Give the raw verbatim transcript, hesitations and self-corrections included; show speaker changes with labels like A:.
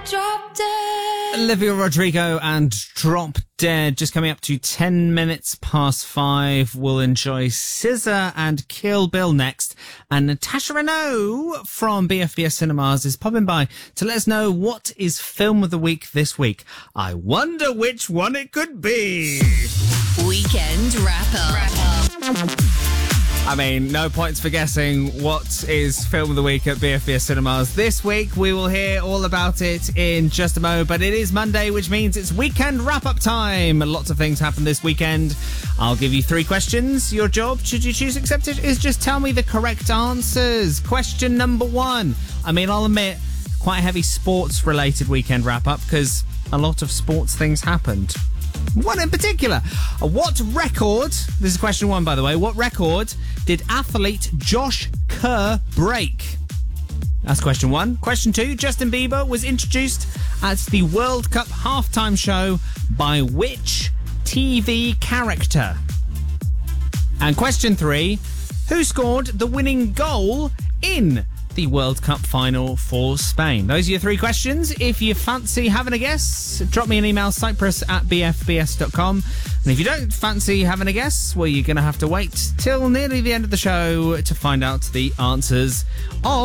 A: Drop Dead.
B: Olivia Rodrigo and Drop Dead. Just coming up to ten minutes past five. We'll enjoy S Z A and Kill Bill next. And Natasha Renault from B F B S Cinemas is popping by to let us know what is film of the week this week. I wonder which one it could be.
A: Weekend Wrap-Up. Wrap-Up.
B: I mean, no points for guessing what is film of the week at B F B S Cinemas this week. We will hear all about it in just a moment, but it is Monday, which means it's weekend wrap-up time. Lots of things happen this weekend. I'll give you three questions. Your job, should you choose to accept it, is just tell me the correct answers. Question number one. I mean, I'll admit, quite a heavy sports-related weekend wrap-up because a lot of sports things happened. One in particular. What record, this is question one, by the way, what record did athlete Josh Kerr break? That's question one. Question two, Justin Bieber was introduced at the World Cup halftime show by which T V character? And question three, who scored the winning goal in the World Cup final for Spain? Those are your three questions. If you fancy having a guess, drop me an email, cyprus at b f b s dot com. And if you don't fancy having a guess, well, you're going to have to wait till nearly the end of the show to find out the answers of